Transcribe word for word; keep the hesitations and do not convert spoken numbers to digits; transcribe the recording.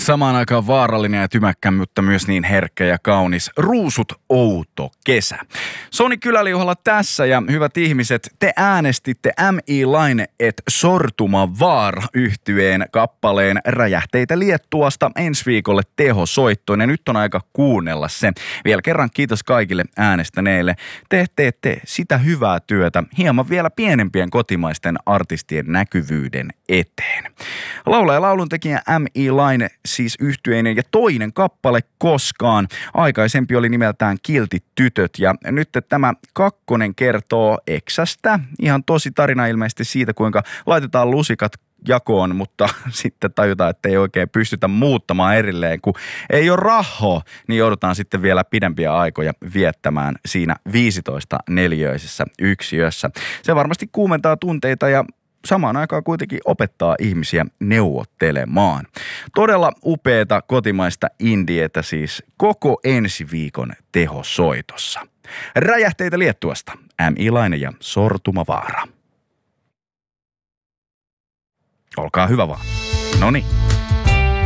Samaan aikaan vaarallinen ja tymäkkä, mutta myös niin herkkä ja kaunis. Ruusut outo kesä. Soni Kyläliuhalla tässä ja hyvät ihmiset, te äänestitte M I Laine et Sortuma Vaara -yhtyeen kappaleen Räjähteitä Liettuasta ensi viikolle tehosoittoon ja nyt on aika kuunnella se. Vielä kerran kiitos kaikille äänestäneille. Te teette sitä hyvää työtä hieman vielä pienempien kotimaisten artistien näkyvyyden eteen. Laulaja ja lauluntekijä M I Laine siis yhtyeinen ja toinen kappale koskaan. Aikaisempi oli nimeltään Kiltit tytöt ja nyt tämä kakkonen kertoo eksästä. Ihan tosi tarina ilmeisesti siitä, kuinka laitetaan lusikat jakoon, mutta sitten tajutaan, että ei oikein pystytä muuttamaan erilleen. Kun ei ole rahaa, niin joudutaan sitten vielä pidempiä aikoja viettämään siinä viisitoista neliöisessä yksiössä. Se varmasti kuumentaa tunteita ja samaan aikaan kuitenkin opettaa ihmisiä neuvottelemaan. Todella upeata kotimaista indietä siis koko ensi viikon tehosoitossa. Räjähteitä Liettuasta, M I Laine ja Sortuma Vaara. Olkaa hyvä vaan. Noniin.